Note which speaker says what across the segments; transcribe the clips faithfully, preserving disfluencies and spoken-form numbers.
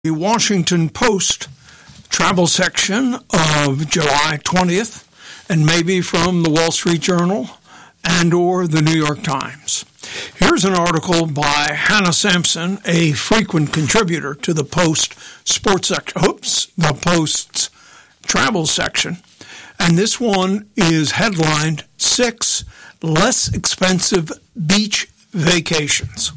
Speaker 1: The Washington Post travel section of July twentieth, and maybe from the Wall Street Journal and or the New York Times. Here's an article by Hannah Sampson, a frequent contributor to the Post sports section, oops, the Post's travel section. And this one is headlined, Six Less Expensive Beach Vacations.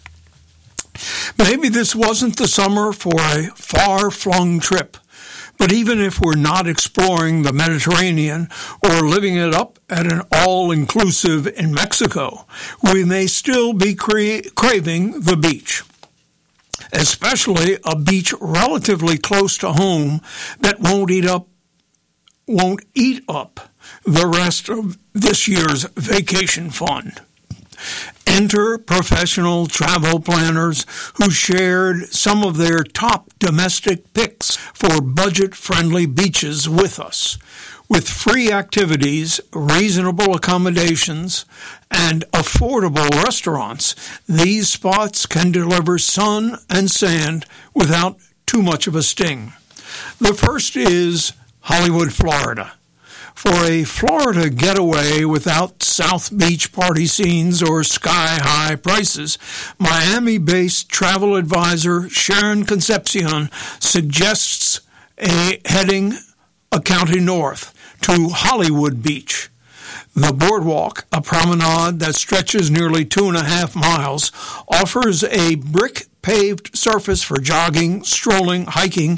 Speaker 1: Maybe this wasn't the summer for a far-flung trip, but even if we're not exploring the Mediterranean or living it up at an all-inclusive in Mexico, we may still be cra- craving the beach, especially a beach relatively close to home that won't eat up, won't eat up the rest of this year's vacation fund. Enter professional travel planners who shared some of their top domestic picks for budget-friendly beaches with us. With free activities, reasonable accommodations, and affordable restaurants, these spots can deliver sun and sand without too much of a sting. The first is Hollywood, Florida. For a Florida getaway without South Beach party scenes or sky-high prices, Miami-based travel advisor Sharon Concepcion suggests a heading a county north to Hollywood Beach. The boardwalk, a promenade that stretches nearly two and a half miles, offers a brick-paved surface for jogging, strolling, hiking,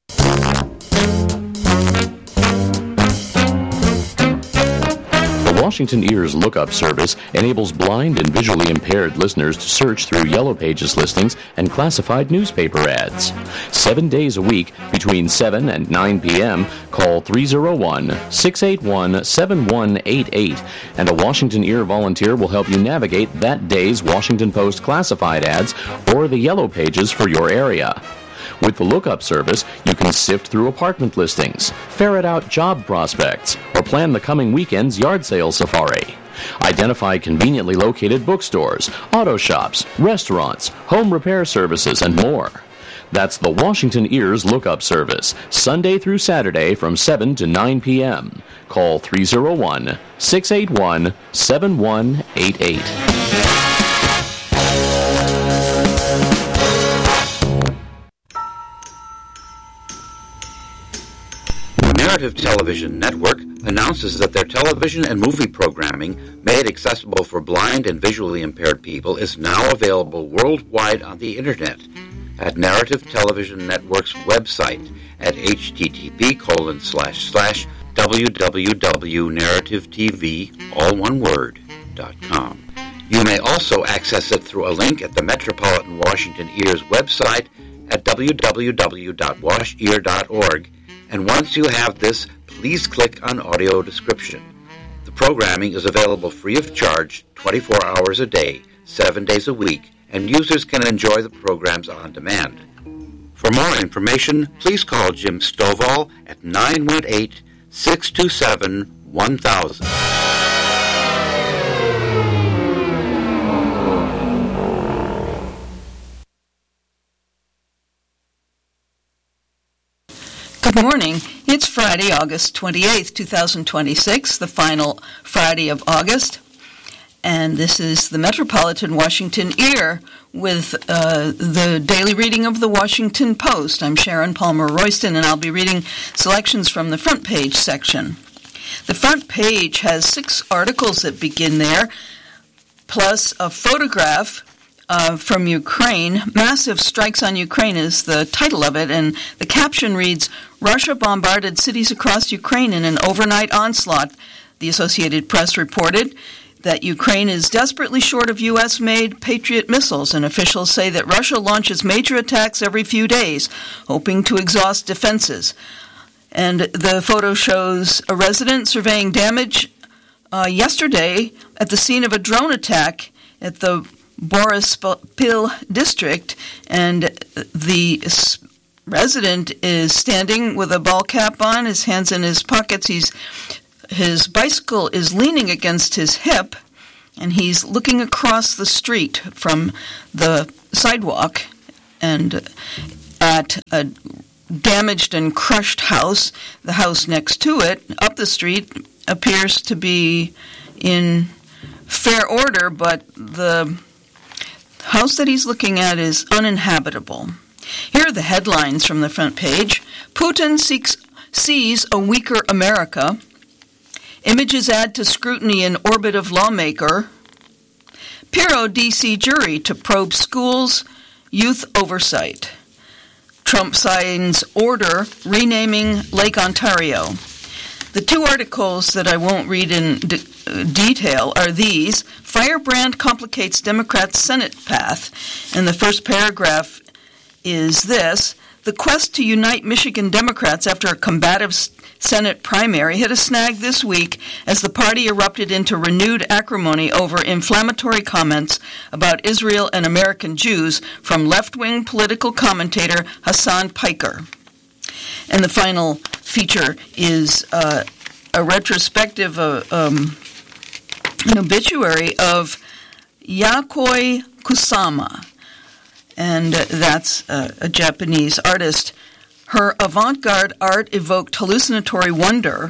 Speaker 2: Washington Ears Lookup Service enables blind and visually impaired listeners to search through Yellow Pages listings and classified newspaper ads. Seven days a week, between seven and nine p.m., call three oh one, six eight one, seven one eight eight, and a Washington Ear volunteer will help you navigate that day's Washington Post classified ads or the Yellow Pages for your area. With the Lookup Service, you can sift through apartment listings, ferret out job prospects, or plan the coming weekend's yard sale safari. Identify conveniently located bookstores, auto shops, restaurants, home repair services, and more. That's the Washington Ears Lookup Service, Sunday through Saturday from seven to nine p.m. Call three oh one, six eight one, seven one eight eight.
Speaker 3: Narrative Television Network announces that their television and movie programming, made accessible for blind and visually impaired people, is now available worldwide on the Internet at Narrative Television Network's website at http colon slash slash www.narrativetv, all one word, dot com. You may also access it through a link at the Metropolitan Washington Ears website at w w w dot wash ear dot org. And once you have this, please click on Audio Description. The programming is available free of charge, twenty-four hours a day, seven days a week, and users can enjoy the programs on demand. For more information, please call Jim Stovall at nine one eight, six two seven, one thousand.
Speaker 4: Good morning. It's Friday, August twenty-eighth, twenty twenty-six, the final Friday of August. And this is the Metropolitan Washington Ear with uh, the daily reading of the Washington Post. I'm Sharon Palmer Royston, and I'll be reading selections from the front page section. The front page has six articles that begin there, plus a photograph Uh, from Ukraine. Massive Strikes on Ukraine is the title of it, and the caption reads, Russia bombarded cities across Ukraine in an overnight onslaught. The Associated Press reported that Ukraine is desperately short of U S-made Patriot missiles, and officials say that Russia launches major attacks every few days, hoping to exhaust defenses. And the photo shows a resident surveying damage uh, yesterday at the scene of a drone attack at the Borispil district, and the resident is standing with a ball cap on, his hands in his pockets. He's his bicycle is leaning against his hip, and he's looking across the street from the sidewalk. And at a damaged and crushed house. The house next to it, up the street, appears to be in fair order, but the house that he's looking at is uninhabitable. Here are the headlines from the front page. Putin seeks, sees a weaker America. Images add to scrutiny in orbit of lawmaker. Piro D C jury to probe schools' youth oversight. Trump signs order renaming Lake Ontario. The two articles that I won't read in de- detail are these. Firebrand complicates Democrats' Senate path. And the first paragraph is this. The quest to unite Michigan Democrats after a combative Senate primary hit a snag this week as the party erupted into renewed acrimony over inflammatory comments about Israel and American Jews from left-wing political commentator Hassan Piker. And the final feature is uh, a retrospective, uh, um, an obituary of Yayoi Kusama, and that's uh, a Japanese artist. Her avant-garde art evoked hallucinatory wonder.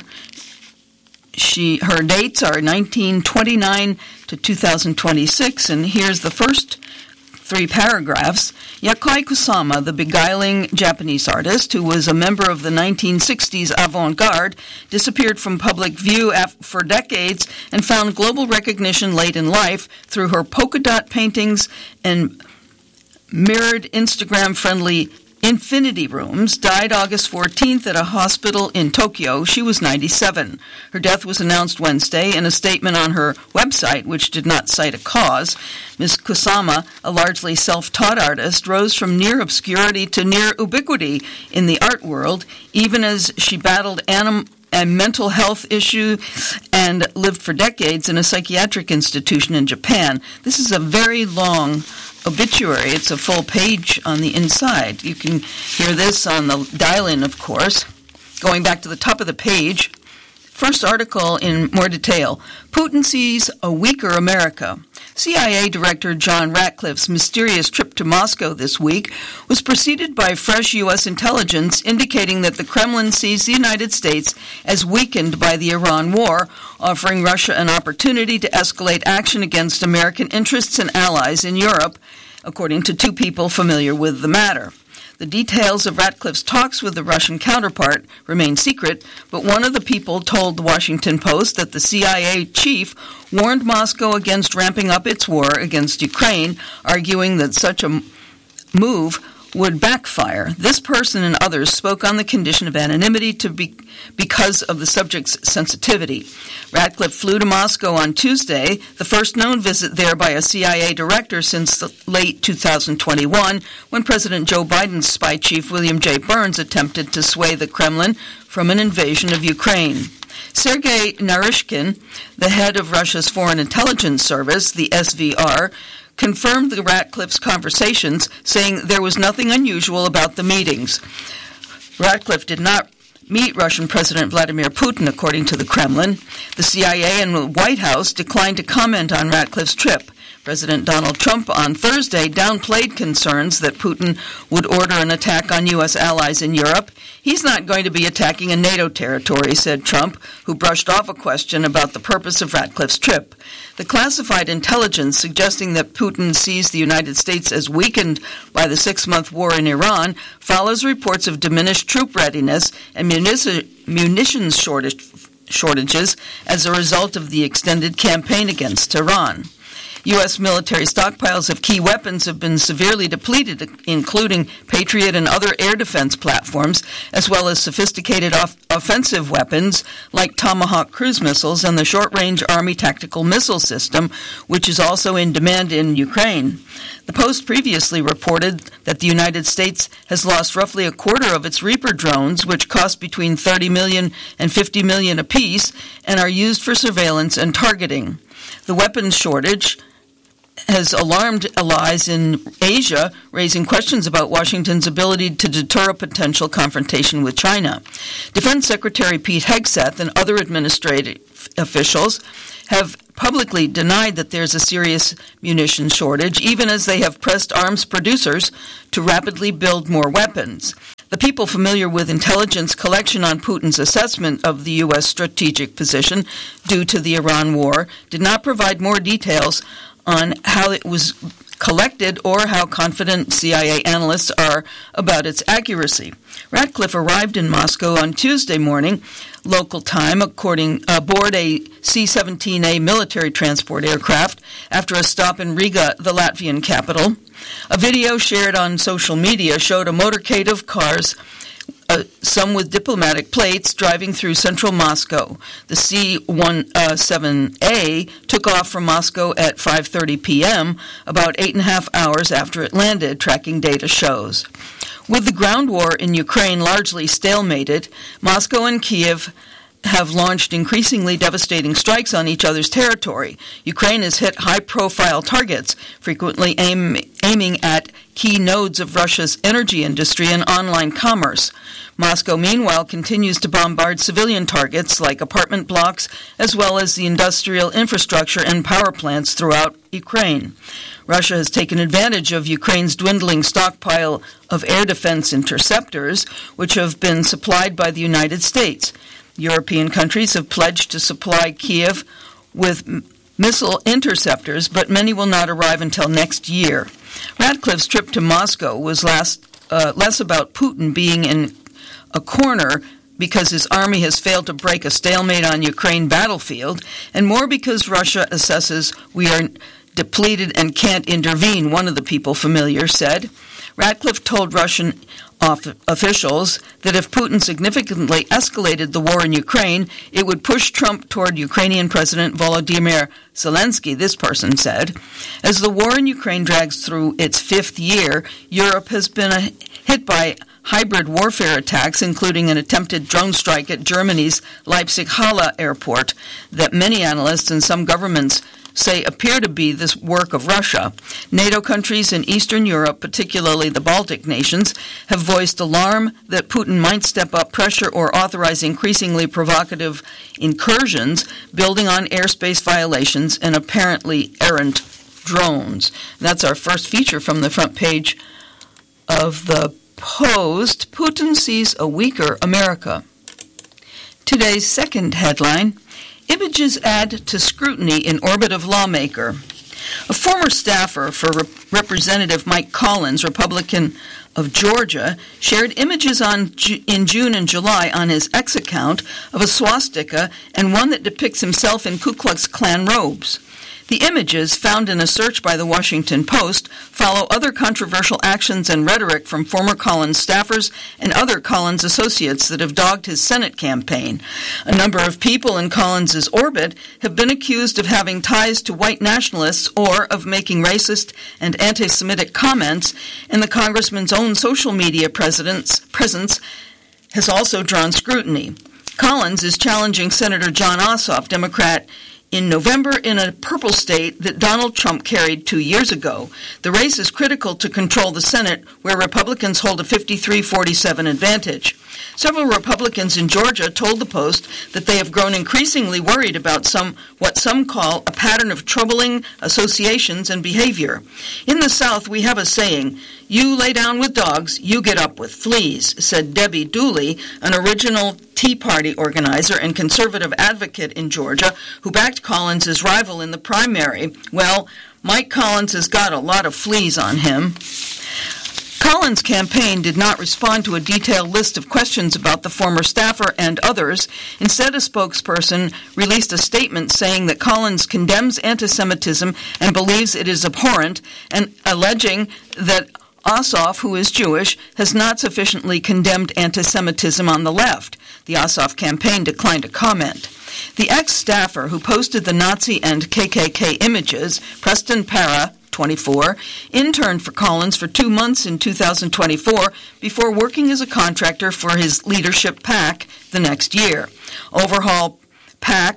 Speaker 4: She, her dates are nineteen twenty-nine to two thousand twenty-six, and here's the first three paragraphs. Yayoi Kusama, the beguiling Japanese artist who was a member of the nineteen sixties avant-garde, disappeared from public view for decades and found global recognition late in life through her polka dot paintings and mirrored Instagram-friendly infinity rooms. Died August fourteenth at a hospital in Tokyo. She was ninety-seven. Her death was announced Wednesday in a statement on her website, which did not cite a cause. Miz Kusama, a largely self-taught artist, rose from near obscurity to near ubiquity in the art world, even as she battled anim- a mental health issue and lived for decades in a psychiatric institution in Japan. This is a very long obituary. It's a full page on the inside. You can hear this on the dial-in, of course. Going back to the top of the page, first article in more detail. Putin sees a weaker America. C I A Director John Ratcliffe's mysterious trip to Moscow this week was preceded by fresh U S intelligence indicating that the Kremlin sees the United States as weakened by the Iran war, offering Russia an opportunity to escalate action against American interests and allies in Europe, according to two people familiar with the matter. The details of Ratcliffe's talks with the Russian counterpart remain secret, but one of the people told the Washington Post that the C I A chief warned Moscow against ramping up its war against Ukraine, arguing that such a move would backfire. This person and others spoke on the condition of anonymity to be, because of the subject's sensitivity. Ratcliffe flew to Moscow on Tuesday, the first known visit there by a C I A director since the late two thousand twenty-one, when President Joe Biden's spy chief William J. Burns attempted to sway the Kremlin from an invasion of Ukraine. Sergei Naryshkin, the head of Russia's Foreign Intelligence Service, the S V R, confirmed the Ratcliffe's conversations, saying there was nothing unusual about the meetings. Ratcliffe did not meet Russian President Vladimir Putin, according to the Kremlin. The C I A and the White House declined to comment on Ratcliffe's trip. President Donald Trump on Thursday downplayed concerns that Putin would order an attack on U S allies in Europe. He's not going to be attacking a NATO territory, said Trump, who brushed off a question about the purpose of Ratcliffe's trip. The classified intelligence suggesting that Putin sees the United States as weakened by the six-month war in Iran follows reports of diminished troop readiness and munici- munitions shortage, shortages as a result of the extended campaign against Iran. U S military stockpiles of key weapons have been severely depleted, including Patriot and other air defense platforms, as well as sophisticated off- offensive weapons like Tomahawk cruise missiles and the short-range Army Tactical Missile System, which is also in demand in Ukraine. The Post previously reported that the United States has lost roughly a quarter of its Reaper drones, which cost between thirty million dollars and fifty million dollars apiece, and are used for surveillance and targeting. The weapons shortage has alarmed allies in Asia, raising questions about Washington's ability to deter a potential confrontation with China. Defense Secretary Pete Hegseth and other administrative officials have publicly denied that there's a serious munitions shortage, even as they have pressed arms producers to rapidly build more weapons. The people familiar with intelligence collection on Putin's assessment of the U S strategic position due to the Iran war did not provide more details on how it was collected or how confident C I A analysts are about its accuracy. Ratcliffe arrived in Moscow on Tuesday morning, local time, according aboard a C seventeen A military transport aircraft after a stop in Riga, the Latvian capital. A video shared on social media showed a motorcade of cars, uh, some with diplomatic plates, driving through central Moscow. The C seventeen A took off from Moscow at five thirty p.m., about eight and a half hours after it landed, tracking data shows. With the ground war in Ukraine largely stalemated, Moscow and Kiev have launched increasingly devastating strikes on each other's territory. Ukraine has hit high-profile targets, frequently aim, aiming at key nodes of Russia's energy industry and online commerce. Moscow, meanwhile, continues to bombard civilian targets like apartment blocks, as well as the industrial infrastructure and power plants throughout Ukraine. Russia has taken advantage of Ukraine's dwindling stockpile of air defense interceptors, which have been supplied by the United States. European countries have pledged to supply Kiev with m- missile interceptors, but many will not arrive until next year. Ratcliffe's trip to Moscow was last, uh, less about Putin being in a corner because his army has failed to break a stalemate on Ukraine battlefield, and more because Russia assesses we are depleted and can't intervene, one of the people familiar said. Ratcliffe told Russian officials that if Putin significantly escalated the war in Ukraine, it would push Trump toward Ukrainian President Volodymyr Zelensky, this person said. As the war in Ukraine drags through its fifth year, Europe has been a, hit by hybrid warfare attacks, including an attempted drone strike at Germany's Leipzig-Halle airport that many analysts and some governments say appear to be the work of Russia. NATO countries in Eastern Europe, particularly the Baltic nations, have voiced alarm that Putin might step up pressure or authorize increasingly provocative incursions, building on airspace violations and apparently errant drones. That's our first feature from the front page of the Post. Putin sees a weaker America. Today's second headline: Images add to scrutiny in orbit of lawmaker. A former staffer for Rep- Representative Mike Collins, Republican of Georgia, shared images on Ju- in June and July on his X account of a swastika and one that depicts himself in Ku Klux Klan robes. The images, found in a search by the Washington Post, follow other controversial actions and rhetoric from former Collins staffers and other Collins associates that have dogged his Senate campaign. A number of people in Collins's orbit have been accused of having ties to white nationalists or of making racist and anti-Semitic comments, and the congressman's own social media presence has also drawn scrutiny. Collins is challenging Senator Jon Ossoff, Democrat, in November in a purple state that Donald Trump carried two years ago. The race is critical to control the Senate, where Republicans hold a fifty-three forty-seven advantage. Several Republicans in Georgia told the Post that they have grown increasingly worried about some what some call a pattern of troubling associations and behavior. In the South, we have a saying, "You lay down with dogs, you get up with fleas," said Debbie Dooley, an original Tea Party organizer and conservative advocate in Georgia who backed Collins' as rival in the primary. Well, Mike Collins has got a lot of fleas on him. Collins' campaign did not respond to a detailed list of questions about the former staffer and others. Instead, a spokesperson released a statement saying that Collins condemns anti-Semitism and believes it is abhorrent, and alleging that Ossoff, who is Jewish, has not sufficiently condemned anti-Semitism on the left. The Ossoff campaign declined to comment. The ex-staffer who posted the Nazi and K K K images, Preston Para, twenty-four, interned for Collins for two months in two thousand twenty-four before working as a contractor for his leadership PAC the next year. Overhaul PAC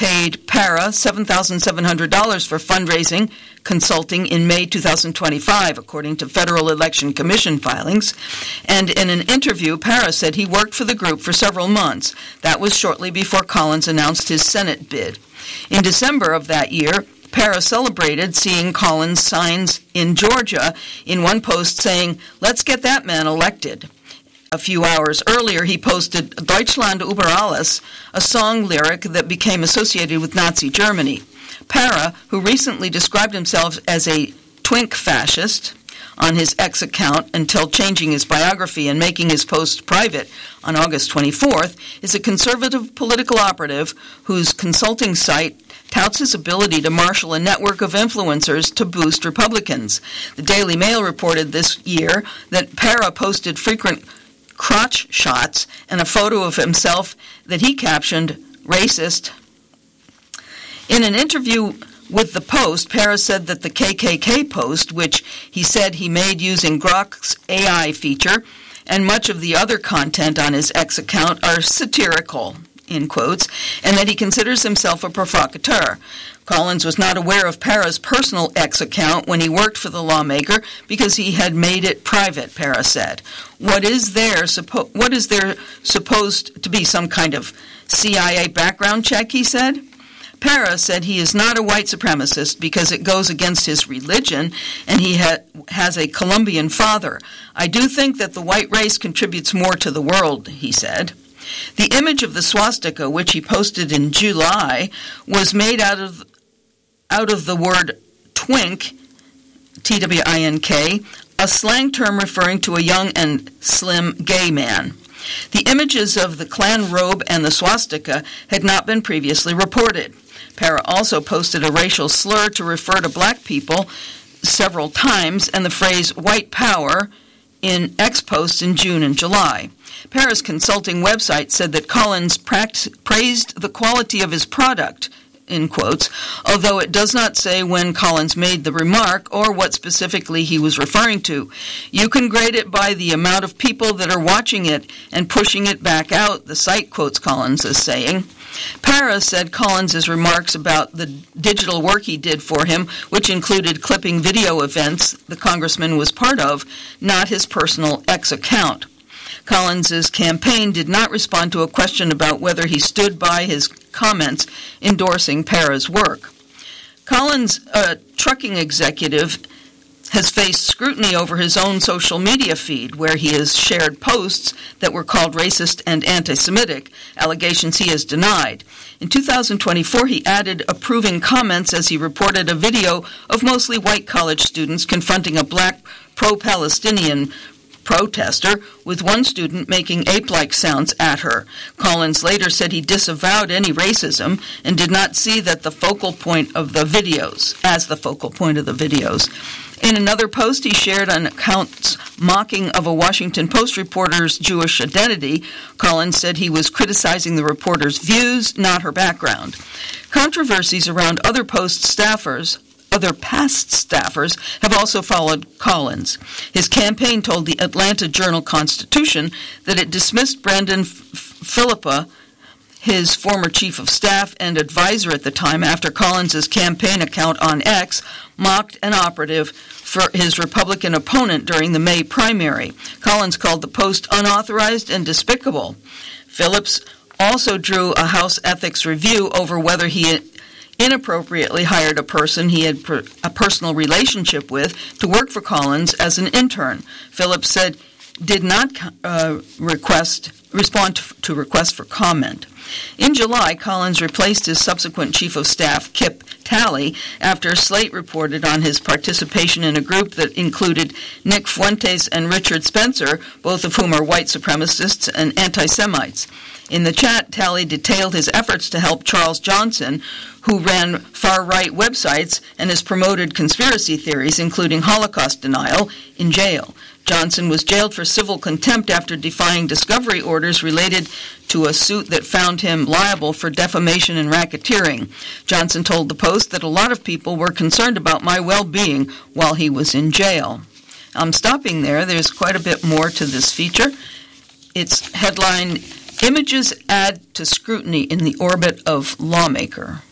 Speaker 4: paid Para seven thousand seven hundred dollars for fundraising consulting in May twenty twenty-five, according to Federal Election Commission filings. And in an interview, Para said he worked for the group for several months. That was shortly before Collins announced his Senate bid. In December of that year, Para celebrated seeing Collins' signs in Georgia, in one post saying, "Let's get that man elected." A few hours earlier, he posted Deutschland über alles, a song lyric that became associated with Nazi Germany. Para, who recently described himself as a twink fascist on his X account until changing his biography and making his post private on August twenty-fourth, is a conservative political operative whose consulting site touts his ability to marshal a network of influencers to boost Republicans. The Daily Mail reported this year that Para posted frequent crotch shots and a photo of himself that he captioned racist. In an interview with the Post, Para said that the K K K post, which he said he made using Grok's A I feature, and much of the other content on his X account are satirical, in quotes, and that he considers himself a provocateur. Collins was not aware of Para's personal X account when he worked for the lawmaker because he had made it private, Para said. What is there, suppo- what is there supposed to be, some kind of C I A background check, he said? Para said he is not a white supremacist because it goes against his religion and he ha- has a Colombian father. I do think that the white race contributes more to the world, he said. The image of the swastika, which he posted in July, was made out of out of the word twink, T W I N K, a slang term referring to a young and slim gay man. The images of the Klan robe and the swastika had not been previously reported. Para also posted a racial slur to refer to black people several times and the phrase white power in X posts in June and July. Para's consulting website said that Collins pract- praised the quality of his product, in quotes, although it does not say when Collins made the remark or what specifically he was referring to. You can grade it by the amount of people that are watching it and pushing it back out, the site quotes Collins as saying. Para said Collins' remarks about the digital work he did for him, which included clipping video events the congressman was part of, not his personal X account. Collins' campaign did not respond to a question about whether he stood by his comments endorsing Para's work. Collins, a trucking executive, has faced scrutiny over his own social media feed, where he has shared posts that were called racist and anti-Semitic, allegations he has denied. In two thousand twenty-four, he added approving comments as he reported a video of mostly white college students confronting a black pro-Palestinian protester, with one student making ape-like sounds at her. Collins later said he disavowed any racism and did not see that the focal point of the videos, as the focal point of the videos. In another post, he shared an account mocking of a Washington Post reporter's Jewish identity. Collins said he was criticizing the reporter's views, not her background. Controversies around other Post staffers Other past staffers have also followed Collins. His campaign told the Atlanta Journal-Constitution that it dismissed Brandon Philippa, his former chief of staff and advisor at the time, after Collins' campaign account on X mocked an operative for his Republican opponent during the May primary. Collins called the post unauthorized and despicable. Phillips also drew a House ethics review over whether he inappropriately hired a person he had per, a personal relationship with to work for Collins as an intern. Phillips said did not uh, request respond to, to request for comment. In July, Collins replaced his subsequent chief of staff, Kip Talley, after Slate reported on his participation in a group that included Nick Fuentes and Richard Spencer, both of whom are white supremacists and anti-Semites. In the chat, Talley detailed his efforts to help Charles Johnson, who ran far-right websites and has promoted conspiracy theories, including Holocaust denial, in jail. Johnson was jailed for civil contempt after defying discovery orders related to a suit that found him liable for defamation and racketeering. Johnson told the Post that a lot of people were concerned about my well-being while he was in jail. I'm stopping there. There's quite a bit more to this feature. It's headlined Images add to scrutiny in the orbit of lawmaker.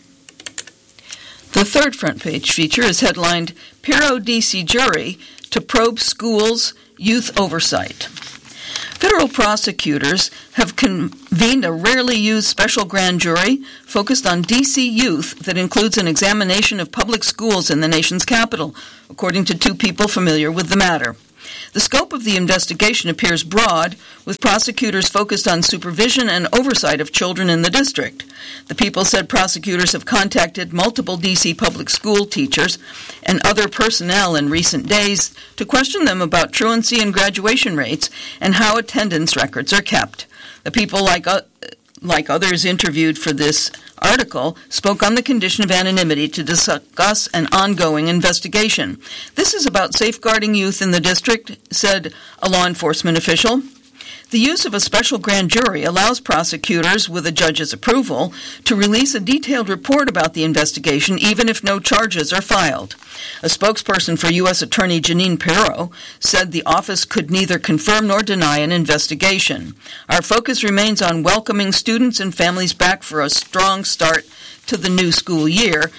Speaker 4: The third front page feature is headlined, Pirro D C Jury to Probe Schools' Youth Oversight. Federal prosecutors have convened a rarely used special grand jury focused on D C youth that includes an examination of public schools in the nation's capital, according to two people familiar with the matter. The scope of the investigation appears broad, with prosecutors focused on supervision and oversight of children in the district. The people said prosecutors have contacted multiple D C public school teachers and other personnel in recent days to question them about truancy and graduation rates and how attendance records are kept. The people, like uh, like others interviewed for this article, spoke on the condition of anonymity to discuss an ongoing investigation. This is about safeguarding youth in the district, said a law enforcement official. The use of a special grand jury allows prosecutors, with a judge's approval, to release a detailed report about the investigation even if no charges are filed. A spokesperson for U S Attorney Jeanine Pirro said the office could neither confirm nor deny an investigation. Our focus remains on welcoming students and families back for a strong start to the new school year,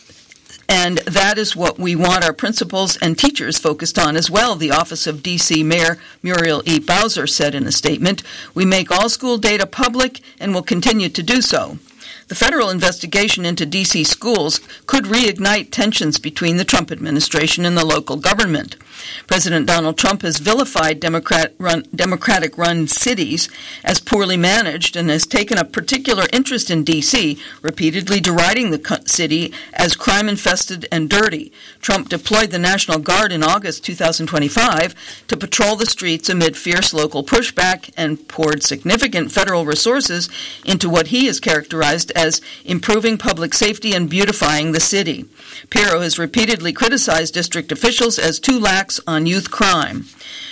Speaker 4: and that is what we want our principals and teachers focused on as well, the Office of D C Mayor Muriel E. Bowser said in a statement. We make all school data public and will continue to do so. The federal investigation into D C schools could reignite tensions between the Trump administration and the local government. President Donald Trump has vilified Democrat-run, Democratic-run cities as poorly managed and has taken a particular interest in D C, repeatedly deriding the city as crime-infested and dirty. Trump deployed the National Guard in August two thousand twenty-five to patrol the streets amid fierce local pushback and poured significant federal resources into what he has characterized as improving public safety and beautifying the city. Pirro has repeatedly criticized district officials as too lax on youth crime.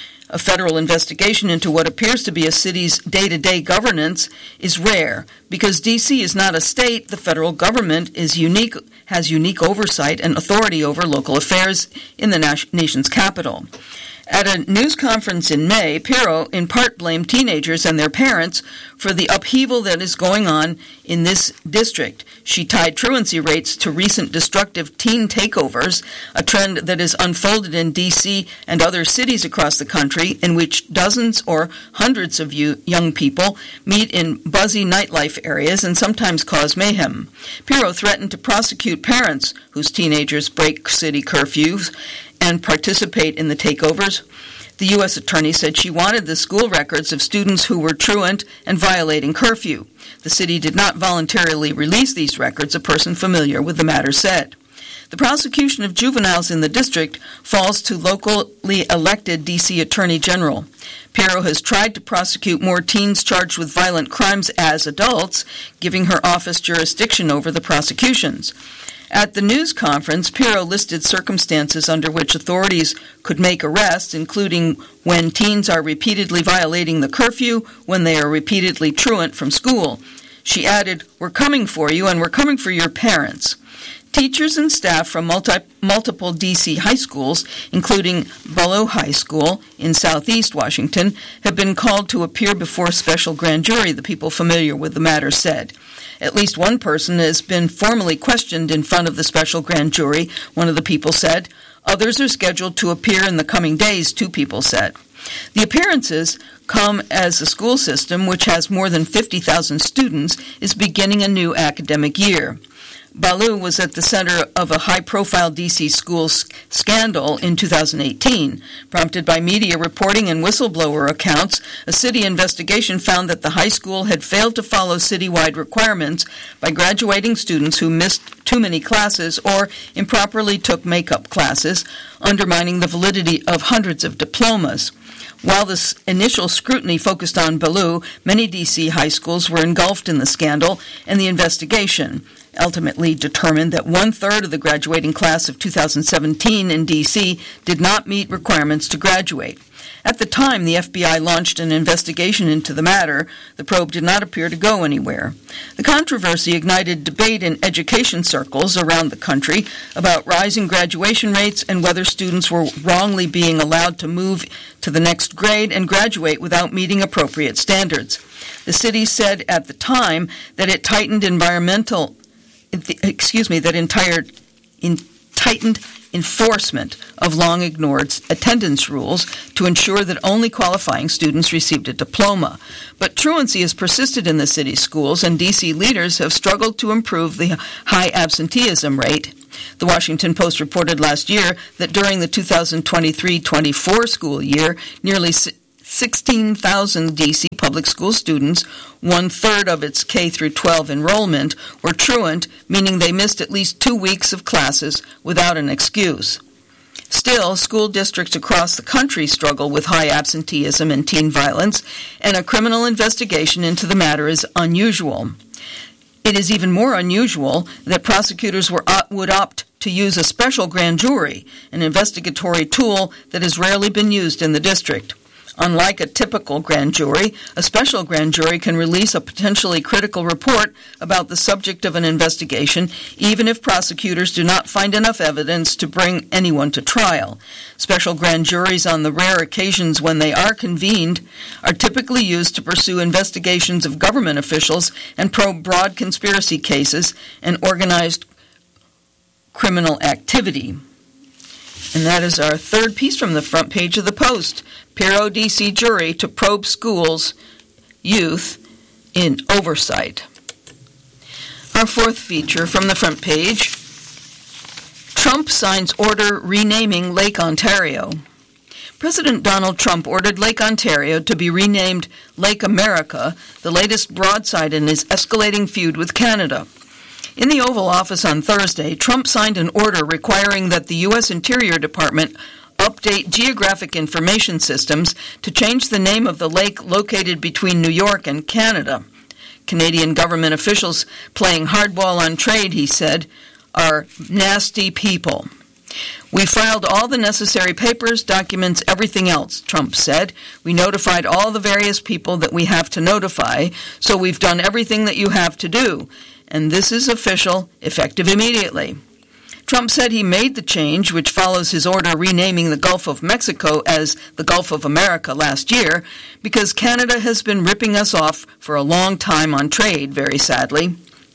Speaker 4: A federal investigation into what appears to be a city's day-to-day governance is rare. Because D C is not a state, the federal government is unique, has unique oversight and authority over local affairs in the nas- nation's capital. At a news conference in May, Pirro in part blamed teenagers and their parents for the upheaval that is going on in this district. She tied truancy rates to recent destructive teen takeovers, a trend that is unfolded in D C and other cities across the country, in which dozens or hundreds of you, young people meet in buzzy nightlife areas and sometimes cause mayhem. Pirro threatened to prosecute parents whose teenagers break city curfews and participate in the takeovers. The U S attorney said she wanted the school records of students who were truant and violating curfew. The city did not voluntarily release these records, a person familiar with the matter said. The prosecution of juveniles in the district falls to locally elected D C Attorney General. Pirro has tried to prosecute more teens charged with violent crimes as adults, giving her office jurisdiction over the prosecutions. At the news conference, Pirro listed circumstances under which authorities could make arrests, including when teens are repeatedly violating the curfew, when they are repeatedly truant from school. She added, "We're coming for you, and we're coming for your parents." Teachers and staff from multi, multiple D C high schools, including Ballou High School in southeast Washington, have been called to appear before a special grand jury, the people familiar with the matter said. At least one person has been formally questioned in front of the special grand jury, one of the people said. Others are scheduled to appear in the coming days, two people said. The appearances come as the school system, which has more than fifty thousand students, is beginning a new academic year. Ballou was at the center of a high-profile D C school scandal in two thousand eighteen. Prompted by media reporting and whistleblower accounts, a city investigation found that the high school had failed to follow citywide requirements by graduating students who missed too many classes or improperly took makeup classes, undermining the validity of hundreds of diplomas. While this initial scrutiny focused on Ballou, many D C high schools were engulfed in the scandal, and the investigation ultimately determined that one-third of the graduating class of two thousand seventeen in D C did not meet requirements to graduate. At the time the F B I launched an investigation into the matter, the probe did not appear to go anywhere. The controversy ignited debate in education circles around the country about rising graduation rates and whether students were wrongly being allowed to move to the next grade and graduate without meeting appropriate standards. The city said at the time that it tightened environmental, excuse me, that entire, in, tightened enforcement of long-ignored attendance rules to ensure that only qualifying students received a diploma. But truancy has persisted in the city's schools, and D C leaders have struggled to improve the high absenteeism rate. The Washington Post reported last year that during the two thousand twenty-three twenty-four school year, nearly sixteen thousand D C public school students, one-third of its K through twelve enrollment, were truant, meaning they missed at least two weeks of classes without an excuse. Still, school districts across the country struggle with high absenteeism and teen violence, and a criminal investigation into the matter is unusual. It is even more unusual that prosecutors were, uh, would opt to use a special grand jury, an investigatory tool that has rarely been used in the district. Unlike a typical grand jury, a special grand jury can release a potentially critical report about the subject of an investigation, even if prosecutors do not find enough evidence to bring anyone to trial. Special grand juries, on the rare occasions when they are convened, are typically used to pursue investigations of government officials and probe broad conspiracy cases and organized criminal activity. And that is our third piece from the front page of the Post. Piro D C jury to probe schools, youth in oversight. Our fourth feature from the front page, Trump signs order renaming Lake Ontario. President Donald Trump ordered Lake Ontario to be renamed Lake America, the latest broadside in his escalating feud with Canada. In the Oval Office on Thursday, Trump signed an order requiring that the U S Interior Department update geographic information systems to change the name of the lake located between New York and Canada. Canadian government officials playing hardball on trade, he said, are nasty people. We filed all the necessary papers, documents, everything else, Trump said. We notified all the various people that we have to notify, so we've done everything that you have to do. And this is official, effective immediately. Trump said he made the change, which follows his order renaming the Gulf of Mexico as the Gulf of America last year, because Canada has been ripping us off for a long time on trade, very sadly.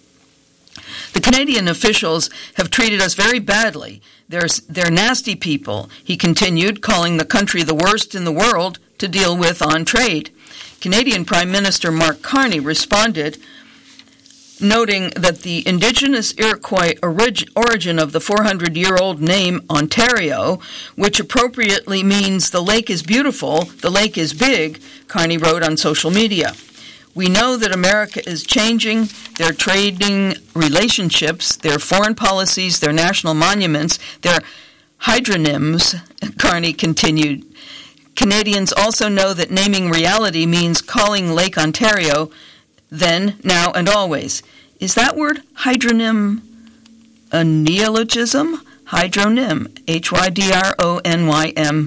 Speaker 4: The Canadian officials have treated us very badly. They're, they're nasty people, he continued, calling the country the worst in the world to deal with on trade. Canadian Prime Minister Mark Carney responded, noting that the indigenous Iroquois orig- origin of the four hundred year old name Ontario, which appropriately means the lake is beautiful, the lake is big, Carney wrote on social media. We know that America is changing their trading relationships, their foreign policies, their national monuments, their hydronyms, Carney continued. Canadians also know that naming reality means calling Lake Ontario then, now, and always. Is that word hydronym a neologism? Hydronym, H Y D R O N Y M.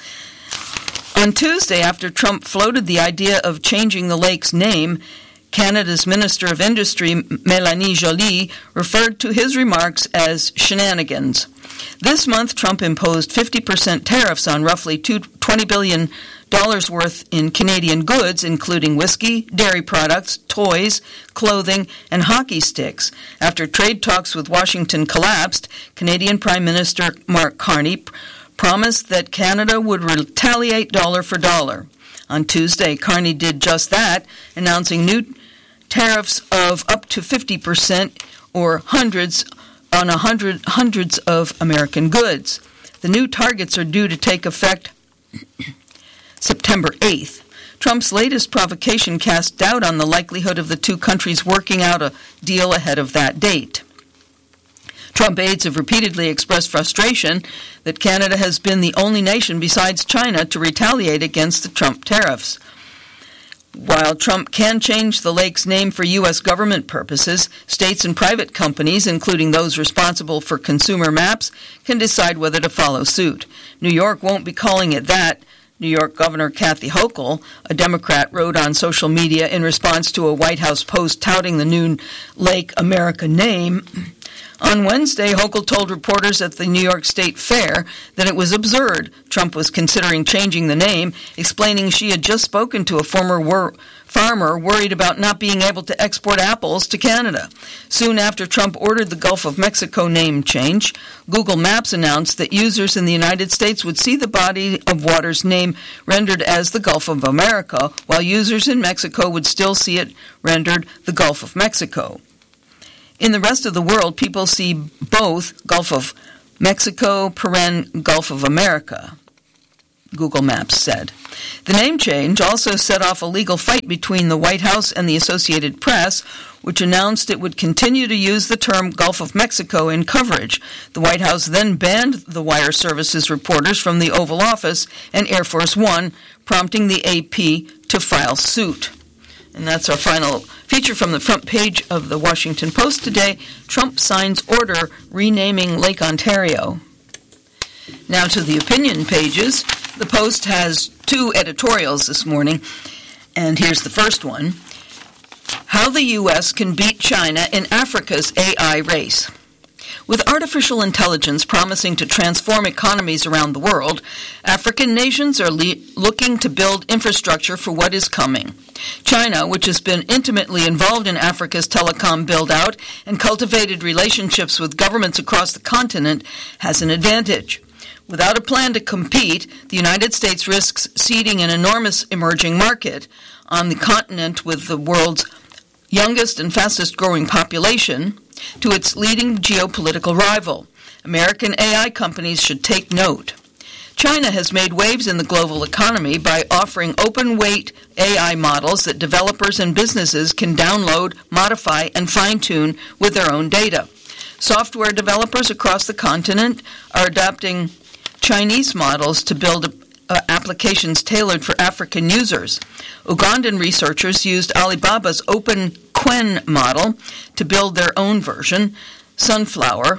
Speaker 4: On Tuesday, after Trump floated the idea of changing the lake's name, Canada's Minister of Industry, Mélanie Joly, referred to his remarks as shenanigans. This month, Trump imposed fifty percent tariffs on roughly twenty billion dollars worth in Canadian goods, including whiskey, dairy products, toys, clothing, and hockey sticks. After trade talks with Washington collapsed, Canadian Prime Minister Mark Carney promised that Canada would retaliate dollar for dollar. On Tuesday, Carney did just that, announcing new tariffs of up to fifty percent or hundreds on a hundred, hundreds of American goods. The new targets are due to take effect September eighth. Trump's latest provocation cast doubt on the likelihood of the two countries working out a deal ahead of that date. Trump aides have repeatedly expressed frustration that Canada has been the only nation besides China to retaliate against the Trump tariffs. While Trump can change the lake's name for U S government purposes, states and private companies, including those responsible for consumer maps, can decide whether to follow suit. New York won't be calling it that. New York Governor Kathy Hochul, a Democrat, wrote on social media in response to a White House post touting the new Lake America name. On Wednesday, Hochul told reporters at the New York State Fair that it was absurd Trump was considering changing the name, explaining she had just spoken to a former wor- farmer worried about not being able to export apples to Canada. Soon after Trump ordered the Gulf of Mexico name change, Google Maps announced that users in the United States would see the body of water's name rendered as the Gulf of America, while users in Mexico would still see it rendered the Gulf of Mexico. In the rest of the world, people see both Gulf of Mexico, paren Gulf of America, Google Maps said. The name change also set off a legal fight between the White House and the Associated Press, which announced it would continue to use the term Gulf of Mexico in coverage. The White House then banned the wire services reporters from the Oval Office and Air Force One, prompting the A P to file suit. And that's our final feature from the front page of the Washington Post today. Trump signs order renaming Lake Ontario. Now to the opinion pages. The Post has two editorials this morning, and here's the first one. How the U S can beat China in Africa's A I race. With artificial intelligence promising to transform economies around the world, African nations are le- looking to build infrastructure for what is coming. China, which has been intimately involved in Africa's telecom build-out and cultivated relationships with governments across the continent, has an advantage. Without a plan to compete, the United States risks ceding an enormous emerging market on the continent with the world's youngest and fastest-growing population to its leading geopolitical rival. American A I companies should take note. China has made waves in the global economy by offering open-weight A I models that developers and businesses can download, modify, and fine-tune with their own data. Software developers across the continent are adopting Chinese models to build uh, applications tailored for African users. Ugandan researchers used Alibaba's Open Qwen model to build their own version, Sunflower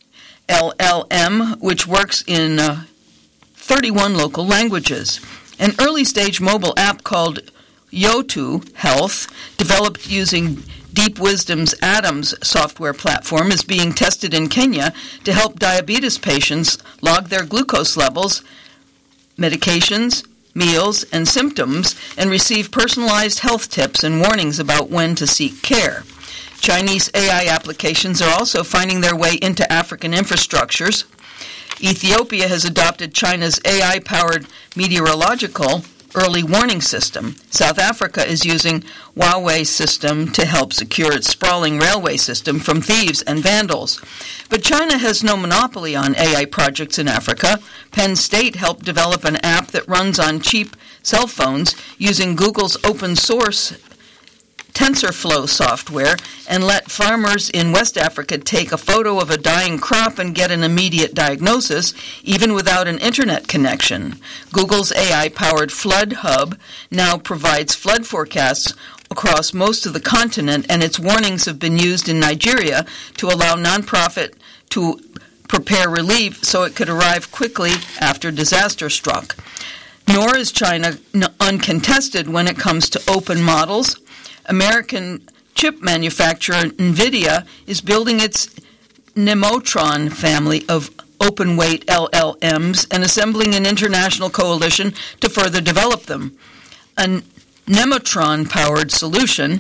Speaker 4: L L M, which works in uh, thirty-one local languages. An early-stage mobile app called Yotu Health, developed using Deep Wisdom's Atoms software platform, is being tested in Kenya to help diabetes patients log their glucose levels, medications, meals, and symptoms, and receive personalized health tips and warnings about when to seek care. Chinese A I applications are also finding their way into African infrastructures. Ethiopia has adopted China's A I-powered meteorological early warning system. South Africa is using Huawei system to help secure its sprawling railway system from thieves and vandals. But China has no monopoly on A I projects in Africa. Penn State helped develop an app that runs on cheap cell phones using Google's open source TensorFlow software and let farmers in West Africa take a photo of a dying crop and get an immediate diagnosis, even without an internet connection. Google's A I-powered Flood Hub now provides flood forecasts across most of the continent, and its warnings have been used in Nigeria to allow nonprofit to prepare relief so it could arrive quickly after disaster struck. Nor is China uncontested when it comes to open models. American chip manufacturer NVIDIA is building its Nemotron family of open-weight L L Ms and assembling an international coalition to further develop them. A Nemotron-powered solution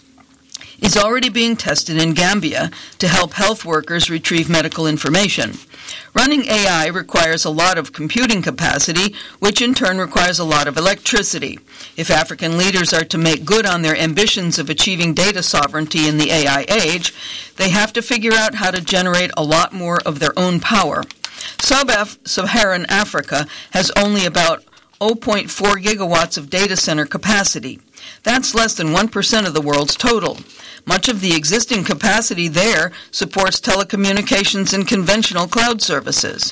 Speaker 4: is already being tested in Gambia to help health workers retrieve medical information. Running A I requires a lot of computing capacity, which in turn requires a lot of electricity. If African leaders are to make good on their ambitions of achieving data sovereignty in the A I age, they have to figure out how to generate a lot more of their own power. Sub-Saharan Africa has only about zero point four gigawatts of data center capacity. That's less than one percent of the world's total. Much of the existing capacity there supports telecommunications and conventional cloud services.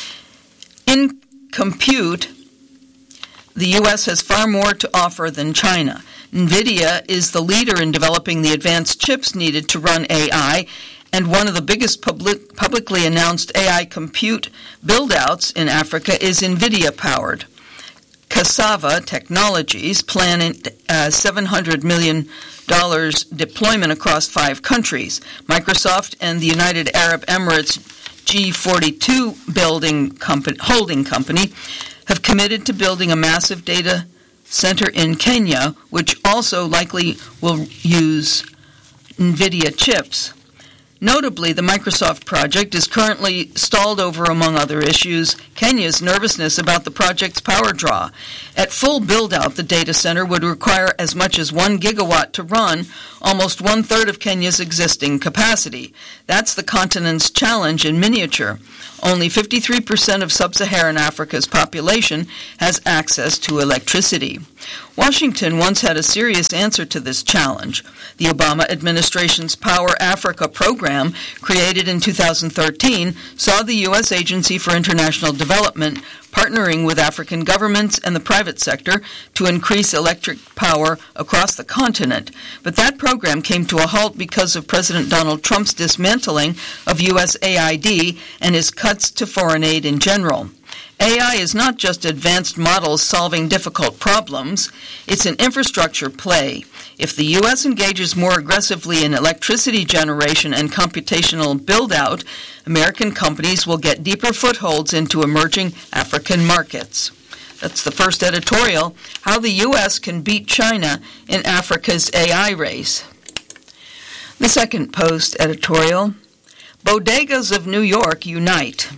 Speaker 4: In compute, the U S has far more to offer than China. NVIDIA is the leader in developing the advanced chips needed to run A I, and one of the biggest public, publicly announced A I compute build-outs in Africa is NVIDIA-powered. Cassava Technologies planning uh, seven hundred million dollars deployment across five countries. Microsoft and the United Arab Emirates G forty-two building company, holding company have committed to building a massive data center in Kenya, which also likely will use NVIDIA chips. Notably, the Microsoft project is currently stalled over, among other issues, Kenya's nervousness about the project's power draw. At full build-out, the data center would require as much as one gigawatt to run, almost one-third of Kenya's existing capacity. That's the continent's challenge in miniature. Only fifty-three percent of sub-Saharan Africa's population has access to electricity. Washington once had a serious answer to this challenge. The Obama administration's Power Africa program, created in two thousand thirteen, saw the U S Agency for International Development partnering with African governments and the private sector to increase electric power across the continent. But that program came to a halt because of President Donald Trump's dismantling of U S A I D and his cuts to foreign aid in general. A I is not just advanced models solving difficult problems, it's an infrastructure play. If the U S engages more aggressively in electricity generation and computational build-out, American companies will get deeper footholds into emerging African markets. That's the first editorial, How the U S Can Beat China in Africa's A I Race. The second post editorial, Bodegas of New York Unite.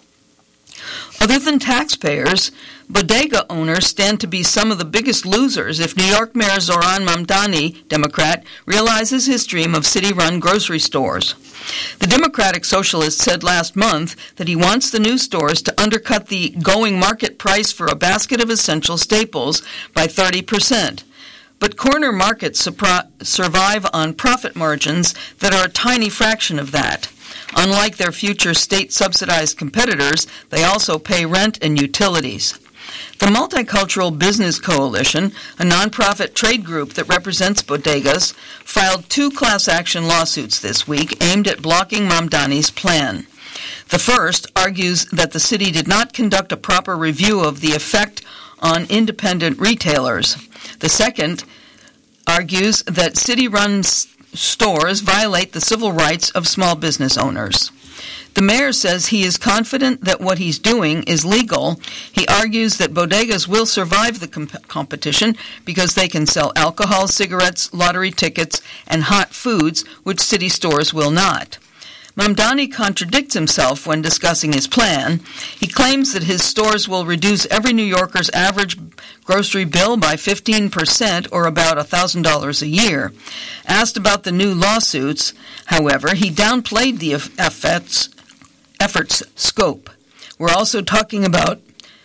Speaker 4: Other than taxpayers, bodega owners stand to be some of the biggest losers if New York Mayor Zohran Mamdani, Democrat, realizes his dream of city-run grocery stores. The Democratic Socialist said last month that he wants the new stores to undercut the going market price for a basket of essential staples by thirty percent. But corner markets survive on profit margins that are a tiny fraction of that. Unlike their future state-subsidized competitors, they also pay rent and utilities. The Multicultural Business Coalition, a nonprofit trade group that represents bodegas, filed two class action lawsuits this week aimed at blocking Mamdani's plan. The first argues that the city did not conduct a proper review of the effect on independent retailers. The second argues that city-run stores violate the civil rights of small business owners. The mayor says he is confident that what he's doing is legal. He argues that bodegas will survive the comp- competition because they can sell alcohol, cigarettes, lottery tickets, and hot foods, which city stores will not. Mamdani contradicts himself when discussing his plan. He claims that his stores will reduce every New Yorker's average grocery bill by fifteen percent, or about one thousand dollars a year. Asked about the new lawsuits, however, he downplayed the efforts, efforts scope. We're also talking about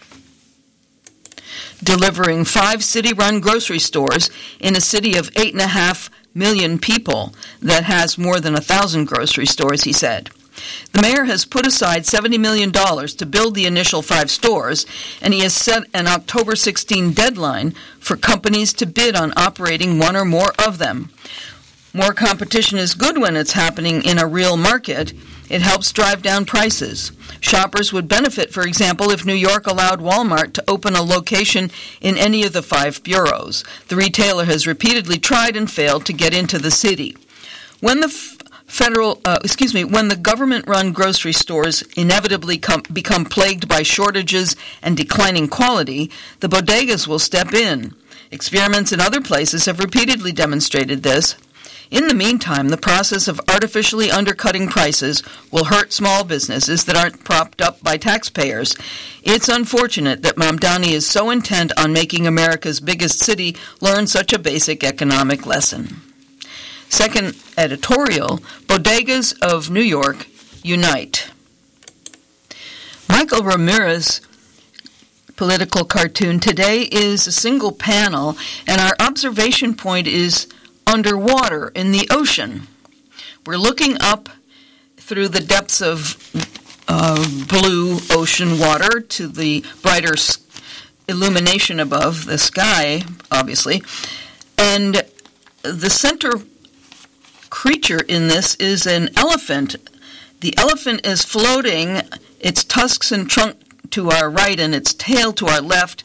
Speaker 4: delivering five city-run grocery stores in a city of eight and a half million people that has more than a thousand grocery stores, he said. The mayor has put aside seventy million dollars to build the initial five stores, and he has set an October sixteenth deadline for companies to bid on operating one or more of them. More competition is good when it's happening in a real market. It helps drive down prices. Shoppers would benefit, for example, if New York allowed Walmart to open a location in any of the five boroughs. The retailer has repeatedly tried and failed to get into the city. When the f- federal, uh, excuse me, when the government-run grocery stores inevitably com- become plagued by shortages and declining quality, the bodegas will step in. Experiments in other places have repeatedly demonstrated this. In the meantime, the process of artificially undercutting prices will hurt small businesses that aren't propped up by taxpayers. It's unfortunate that Mamdani is so intent on making America's biggest city learn such a basic economic lesson. Second editorial, Bodegas of New York Unite. Michael Ramirez political cartoon today is a single panel, and our observation point is underwater in the ocean. We're looking up through the depths of uh, blue ocean water to the brighter illumination above the sky, obviously. And the center creature in this is an elephant. The elephant is floating, its tusks and trunk to our right and its tail to our left,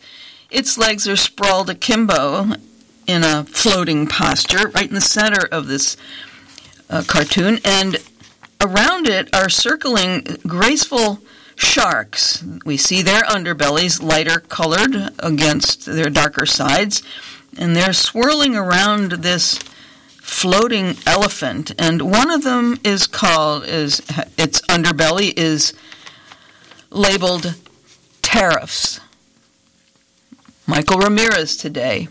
Speaker 4: Its legs are sprawled akimbo in a floating posture right in the center of this uh, cartoon, and around it are circling graceful sharks. We see their underbellies lighter colored against their darker sides, and they're swirling around this floating elephant, and one of them is called, is its underbelly is labeled tariffs. Michael Ramirez today.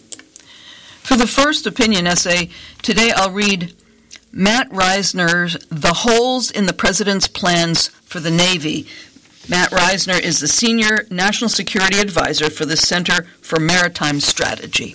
Speaker 4: For the first opinion essay, today I'll read Matt Reisner's The Holes in the President's Plans for the Navy. Matt Reisner is the Senior National Security Advisor for the Center for Maritime Strategy.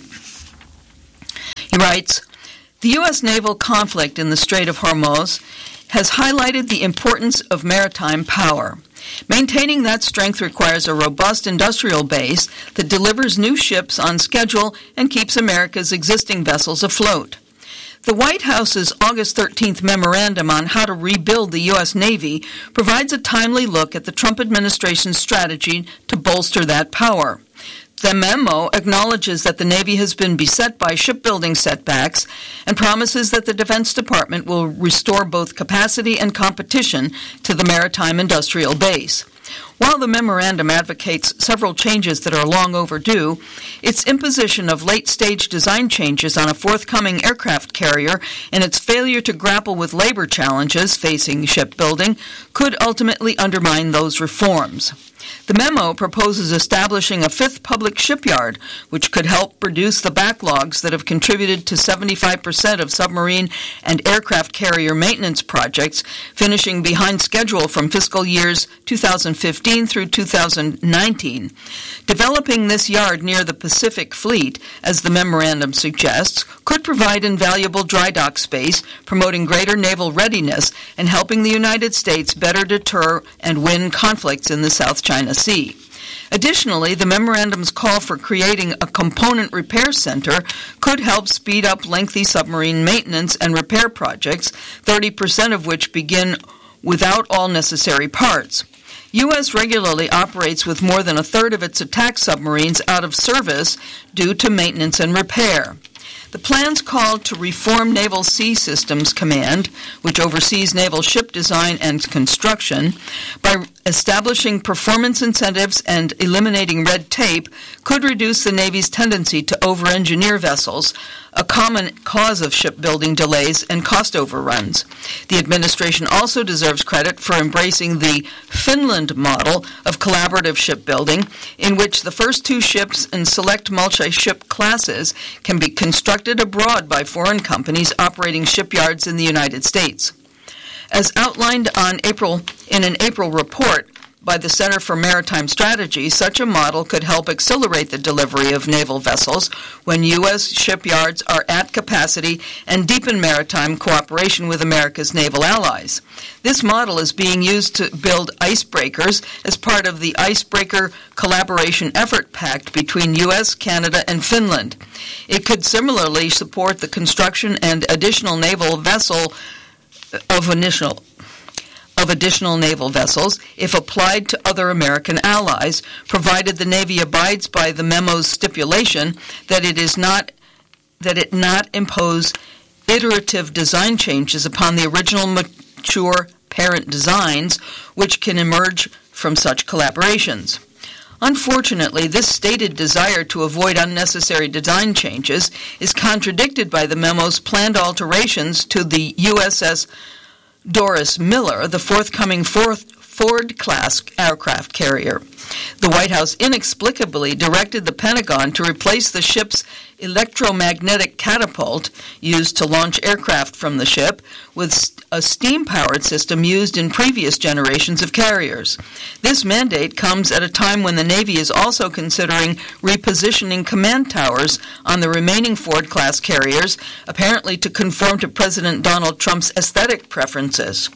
Speaker 4: He writes, the U S naval conflict in the Strait of Hormuz has highlighted the importance of maritime power. Maintaining that strength requires a robust industrial base that delivers new ships on schedule and keeps America's existing vessels afloat. The White House's August thirteenth memorandum on how to rebuild the U S Navy provides a timely look at the Trump administration's strategy to bolster that power. The memo acknowledges that the Navy has been beset by shipbuilding setbacks and promises that the Defense Department will restore both capacity and competition to the maritime industrial base. While the memorandum advocates several changes that are long overdue, its imposition of late-stage design changes on a forthcoming aircraft carrier and its failure to grapple with labor challenges facing shipbuilding could ultimately undermine those reforms. The memo proposes establishing a fifth public shipyard, which could help reduce the backlogs that have contributed to seventy-five percent of submarine and aircraft carrier maintenance projects finishing behind schedule from fiscal years two thousand fifteen through two thousand nineteen. Developing this yard near the Pacific Fleet, as the memorandum suggests, could provide invaluable dry dock space, promoting greater naval readiness and helping the United States better deter and win conflicts in the South China Sea. Additionally, the memorandum's call for creating a component repair center could help speed up lengthy submarine maintenance and repair projects, thirty percent of which begin without all necessary parts. U S regularly operates with more than a third of its attack submarines out of service due to maintenance and repair. The plans call to reform Naval Sea Systems Command, which oversees naval ship design and construction, by establishing performance incentives and eliminating red tape, could reduce the Navy's tendency to over-engineer vessels, a common cause of shipbuilding delays and cost overruns. The administration also deserves credit for embracing the Finland model of collaborative shipbuilding, in which the first two ships in select multi-ship classes can be constructed abroad by foreign companies operating shipyards in the United States. As outlined on April in an April report by the Center for Maritime Strategy, such a model could help accelerate the delivery of naval vessels when U S shipyards are at capacity and deepen maritime cooperation with America's naval allies. This model is being used to build icebreakers as part of the Icebreaker Collaboration Effort Pact between U S, Canada, and Finland. It could similarly support the construction and additional naval vessel of initial of additional naval vessels if applied to other American allies, provided the Navy abides by the memo's stipulation that it is not that it not impose iterative design changes upon the original mature parent designs, which can emerge from such collaborations. Unfortunately, this stated desire to avoid unnecessary design changes is contradicted by the memo's planned alterations to the U S S Doris Miller, the forthcoming Ford-class aircraft carrier. The White House inexplicably directed the Pentagon to replace the ship's electromagnetic catapult used to launch aircraft from the ship with a steam-powered system used in previous generations of carriers. This mandate comes at a time when the Navy is also considering repositioning command towers on the remaining Ford-class carriers, apparently to conform to President Donald Trump's aesthetic preferences.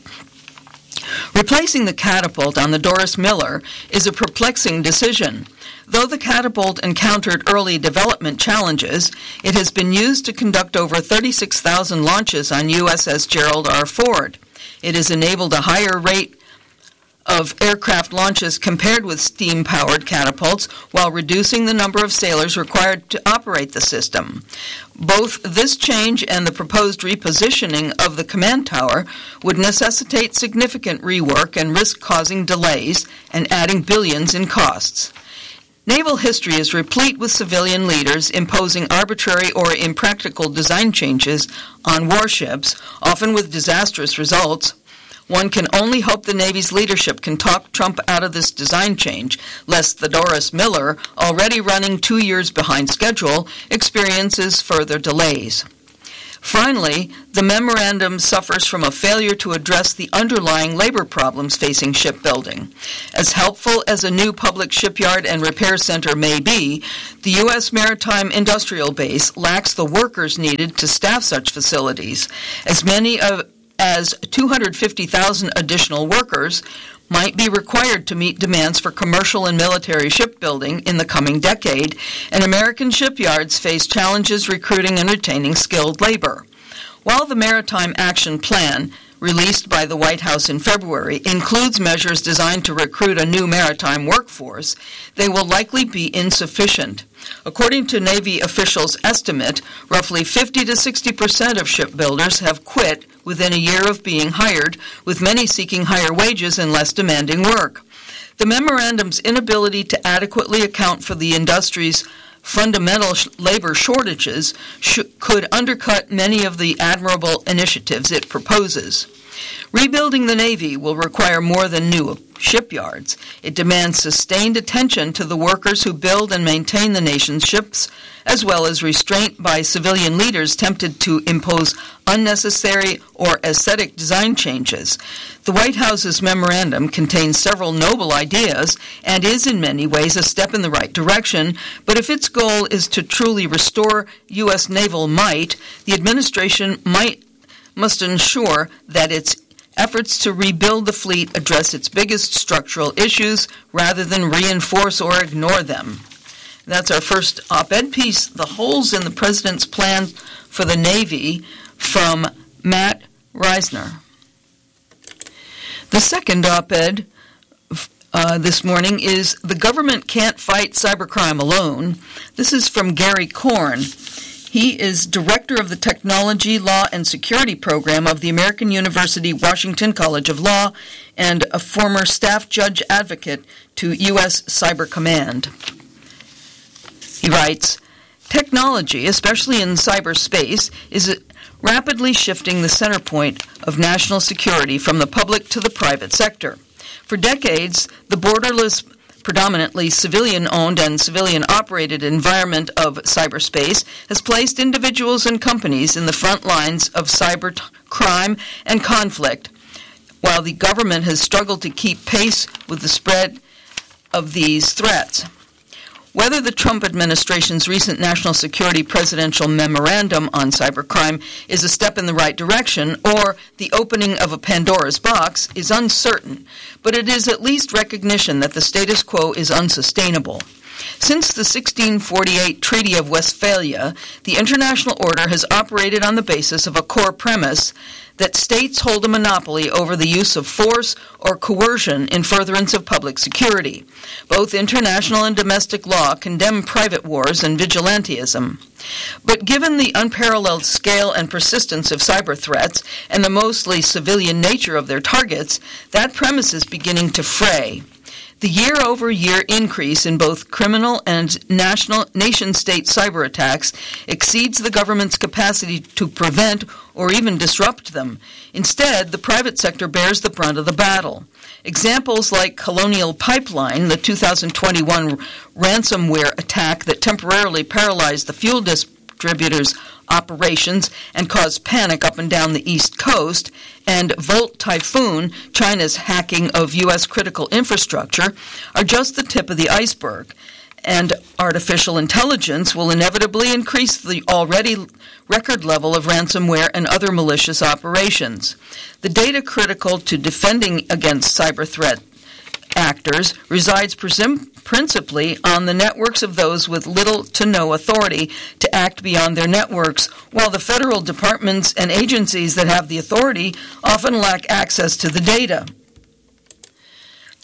Speaker 4: Replacing the catapult on the Doris Miller is a perplexing decision. Though the catapult encountered early development challenges, it has been used to conduct over thirty-six thousand launches on U S S Gerald R. Ford. It has enabled a higher rate of aircraft launches compared with steam-powered catapults, while reducing the number of sailors required to operate the system. Both this change and the proposed repositioning of the command tower would necessitate significant rework and risk causing delays and adding billions in costs. Naval history is replete with civilian leaders imposing arbitrary or impractical design changes on warships, often with disastrous results. One can only hope the Navy's leadership can talk Trump out of this design change, lest the Doris Miller, already running two years behind schedule, experiences further delays. Finally, the memorandum suffers from a failure to address the underlying labor problems facing shipbuilding. As helpful as a new public shipyard and repair center may be, the U S maritime industrial base lacks the workers needed to staff such facilities. As many of as two hundred fifty thousand additional workers might be required to meet demands for commercial and military shipbuilding in the coming decade, and American shipyards face challenges recruiting and retaining skilled labor. While the Maritime Action Plan, released by the White House in February, includes measures designed to recruit a new maritime workforce, they will likely be insufficient. According to Navy officials' estimate, roughly fifty to sixty percent of shipbuilders have quit within a year of being hired, with many seeking higher wages and less demanding work. The memorandum's inability to adequately account for the industry's fundamental sh- labor shortages sh- could undercut many of the admirable initiatives it proposes. Rebuilding the Navy will require more than new shipyards. It demands sustained attention to the workers who build and maintain the nation's ships, as well as restraint by civilian leaders tempted to impose unnecessary or aesthetic design changes. The White House's memorandum contains several noble ideas and is in many ways a step in the right direction, but if its goal is to truly restore U S naval might, the administration might must ensure that its efforts to rebuild the fleet address its biggest structural issues rather than reinforce or ignore them. That's our first op-ed piece, The Holes in the President's Plan for the Navy, from Matt Reisner. The second op-ed uh, this morning is The Government Can't Fight Cybercrime Alone. This is from Gary Korn. He is director of the Technology, Law, and Security Program of the American University Washington College of Law and a former staff judge advocate to U S Cyber Command. He writes, technology, especially in cyberspace, is rapidly shifting the center point of national security from the public to the private sector. For decades, the borderless, predominantly civilian-owned and civilian-operated environment of cyberspace has placed individuals and companies in the front lines of cyber t- crime and conflict, while the government has struggled to keep pace with the spread of these threats. Whether the Trump administration's recent national security presidential memorandum on cybercrime is a step in the right direction or the opening of a Pandora's box is uncertain, but it is at least recognition that the status quo is unsustainable. Since the sixteen forty-eight Treaty of Westphalia, the international order has operated on the basis of a core premise that states hold a monopoly over the use of force or coercion in furtherance of public security. Both international and domestic law condemn private wars and vigilantism. But given the unparalleled scale and persistence of cyber threats and the mostly civilian nature of their targets, that premise is beginning to fray. The year-over-year increase in both criminal and national nation-state cyber attacks exceeds the government's capacity to prevent or even disrupt them. Instead, the private sector bears the brunt of the battle. Examples like Colonial Pipeline, the two thousand twenty-one ransomware attack that temporarily paralyzed the fuel distributors' operations and caused panic up and down the East Coast, and Volt Typhoon, China's hacking of U S critical infrastructure, are just the tip of the iceberg. And artificial intelligence will inevitably increase the already record level of ransomware and other malicious operations. The data critical to defending against cyber threat actors resides presim- principally on the networks of those with little to no authority to act beyond their networks, while the federal departments and agencies that have the authority often lack access to the data.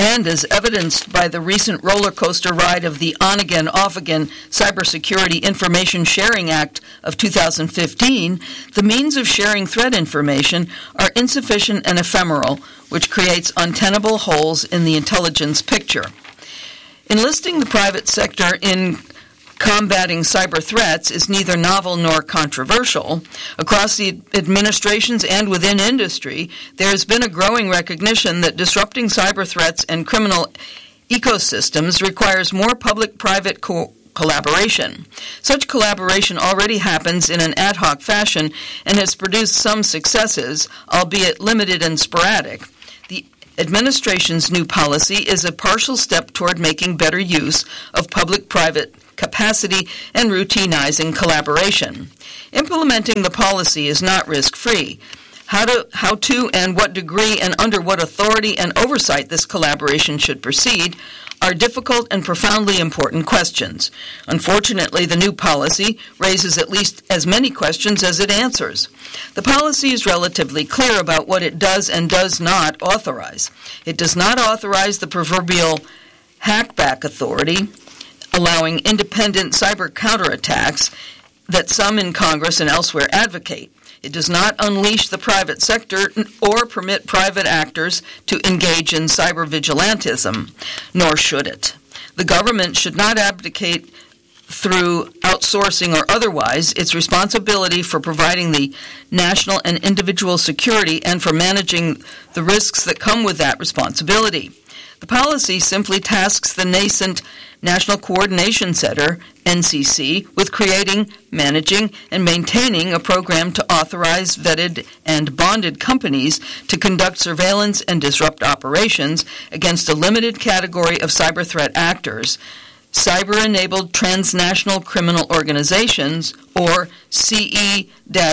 Speaker 4: And as evidenced by the recent roller coaster ride of the on-again, off-again Cybersecurity Information Sharing Act of two thousand fifteen, the means of sharing threat information are insufficient and ephemeral, which creates untenable holes in the intelligence picture. Enlisting the private sector in combating cyber threats is neither novel nor controversial. Across the administrations and within industry, there has been a growing recognition that disrupting cyber threats and criminal ecosystems requires more public-private co- collaboration. Such collaboration already happens in an ad hoc fashion and has produced some successes, albeit limited and sporadic. The administration's new policy is a partial step toward making better use of public-private capacity and routinizing collaboration. Implementing the policy is not risk-free. How to, how to and what degree and under what authority and oversight this collaboration should proceed are difficult and profoundly important questions. Unfortunately, the new policy raises at least as many questions as it answers. The policy is relatively clear about what it does and does not authorize. It does not authorize the proverbial hackback authority, allowing independent cyber counterattacks that some in Congress and elsewhere advocate. It does not unleash the private sector or permit private actors to engage in cyber vigilantism, nor should it. The government should not abdicate through outsourcing or otherwise its responsibility for providing the national and individual security and for managing the risks that come with that responsibility. The policy simply tasks the nascent National Coordination Center, N C C, with creating, managing, and maintaining a program to authorize vetted and bonded companies to conduct surveillance and disrupt operations against a limited category of cyber threat actors, cyber-enabled transnational criminal organizations, or C E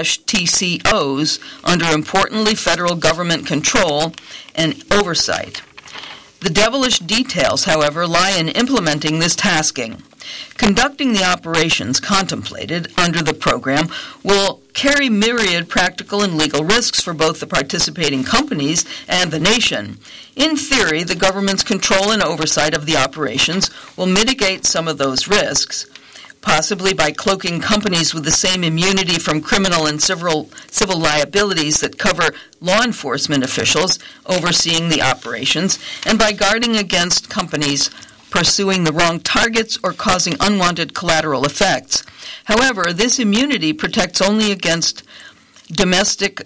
Speaker 4: T C Os, under importantly federal government control and oversight. The devilish details, however, lie in implementing this tasking. Conducting the operations contemplated under the program will carry myriad practical and legal risks for both the participating companies and the nation. In theory, the government's control and oversight of the operations will mitigate some of those risks, possibly by cloaking companies with the same immunity from criminal and civil, civil liabilities that cover law enforcement officials overseeing the operations, and by guarding against companies pursuing the wrong targets or causing unwanted collateral effects. However, this immunity protects only against domestic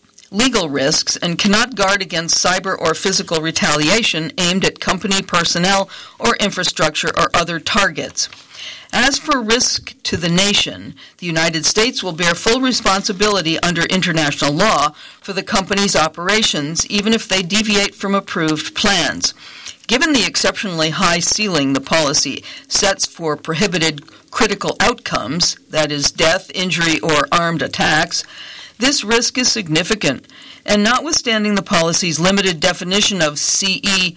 Speaker 4: legal risks and cannot guard against cyber or physical retaliation aimed at company personnel or infrastructure or other targets. As for risk to the nation, the United States will bear full responsibility under international law for the company's operations, even if they deviate from approved plans. Given the exceptionally high ceiling the policy sets for prohibited critical outcomes, that is, death, injury, or armed attacks, this risk is significant, and notwithstanding the policy's limited definition of C E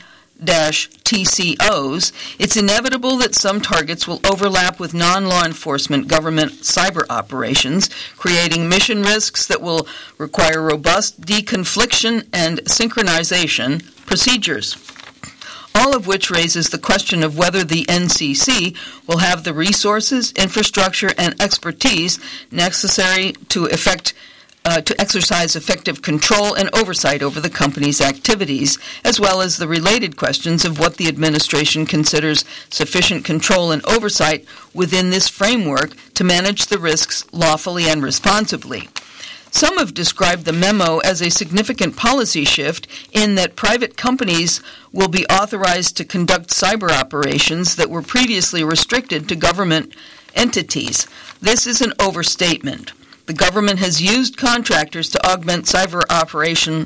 Speaker 4: T C Os, it's inevitable that some targets will overlap with non-law enforcement government cyber operations, creating mission risks that will require robust deconfliction and synchronization procedures, all of which raises the question of whether the N C C will have the resources, infrastructure, and expertise necessary to effect Uh, to exercise effective control and oversight over the company's activities, as well as the related questions of what the administration considers sufficient control and oversight within this framework to manage the risks lawfully and responsibly. Some have described the memo as a significant policy shift in that private companies will be authorized to conduct cyber operations that were previously restricted to government entities. This is an overstatement. The government has used contractors to augment cyber operation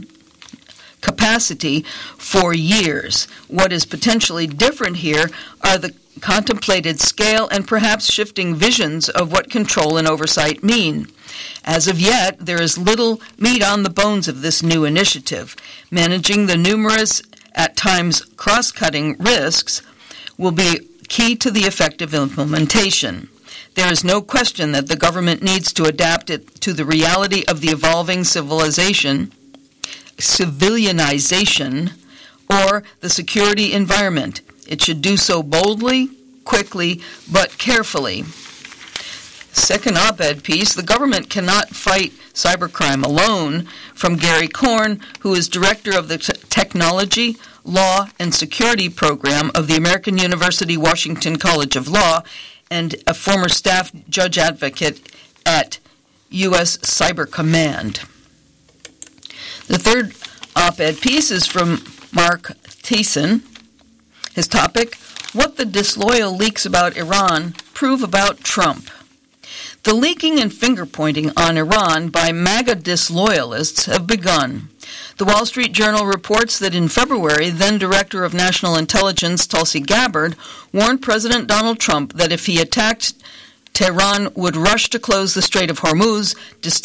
Speaker 4: capacity for years. What is potentially different here are the contemplated scale and perhaps shifting visions of what control and oversight mean. As of yet, there is little meat on the bones of this new initiative. Managing the numerous, at times cross-cutting risks will be key to the effective implementation. There is no question that the government needs to adapt it to the reality of the evolving civilization, civilianization, or the security environment. It should do so boldly, quickly, but carefully. Second op-ed piece, the government cannot fight cybercrime alone, from Gary Korn, who is director of the T- Technology, Law, and Security Program of the American University Washington College of Law and a former staff judge advocate at U S Cyber Command. The third op-ed piece is from Mark Thiessen. His topic, What the Disloyal Leaks About Iran Prove About Trump. The leaking and finger-pointing on Iran by MAGA disloyalists have begun. The Wall Street Journal reports that in February, then-Director of National Intelligence Tulsi Gabbard warned President Donald Trump that if he attacked, Tehran would rush to close the Strait of Hormuz,